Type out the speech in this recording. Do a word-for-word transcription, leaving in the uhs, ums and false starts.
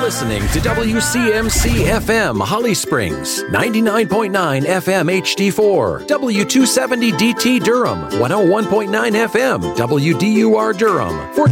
listening to W C M C F M Holly Springs, ninety-nine point nine F M H D four, W two seventy D T Durham, one oh one point nine F M W D U R Durham. For